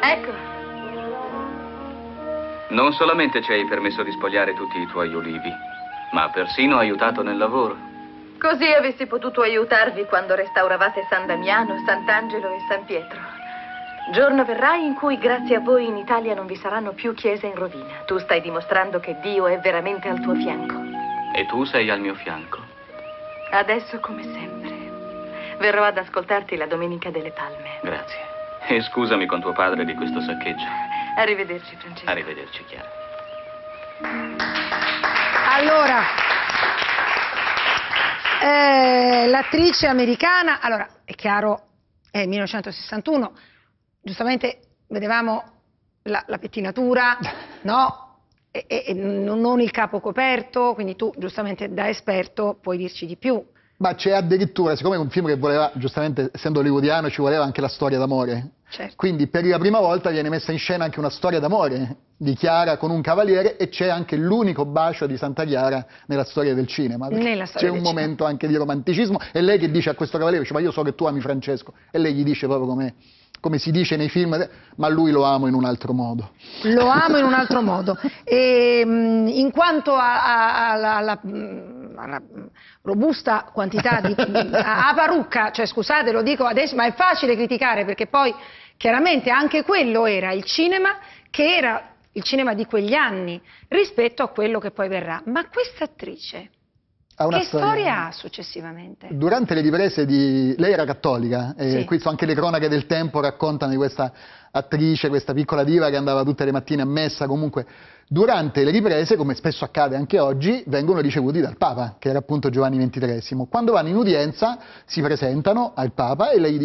Ecco. Non solamente ci hai permesso di spogliare tutti i tuoi ulivi, ma persino aiutato nel lavoro. Così avessi potuto aiutarvi quando restauravate San Damiano, Sant'Angelo e San Pietro. Giorno verrà in cui, grazie a voi, in Italia non vi saranno più chiese in rovina. Tu stai dimostrando che Dio è veramente al tuo fianco. E tu sei al mio fianco. Adesso come sempre. Verrò ad ascoltarti la Domenica delle Palme. Grazie. E scusami con tuo padre di questo saccheggio. Arrivederci, Francesco. Arrivederci, Chiara. Allora, l'attrice americana, allora, è chiaro, è il 1961, giustamente vedevamo la pettinatura, no? E non il capo coperto, quindi tu, giustamente, da esperto, puoi dirci di più. Ma c'è addirittura, siccome è un film che voleva, giustamente essendo hollywoodiano, ci voleva anche la storia d'amore. Certo. Quindi per la prima volta viene messa in scena anche una storia d'amore di Chiara con un cavaliere e c'è anche l'unico bacio di Santa Chiara nella storia del cinema. C'è un momento anche di romanticismo e lei che dice a questo cavaliere, dice, ma io so che tu ami Francesco, e lei gli dice proprio come si dice nei film, ma lui lo amo in un altro modo. Lo amo in un altro modo. E, in quanto alla robusta quantità di a parrucca, cioè scusate, lo dico adesso, ma è facile criticare perché poi chiaramente anche quello era il cinema, che era il cinema di quegli anni rispetto a quello che poi verrà. Ma questa attrice che storia ha successivamente? Durante le riprese lei era cattolica, e sì. qui anche le cronache del tempo raccontano di questa attrice, questa piccola diva che andava tutte le mattine a messa. Comunque durante le riprese, come spesso accade anche oggi, vengono ricevuti dal Papa, che era appunto Giovanni XXIII. Quando vanno in udienza si presentano al Papa e lei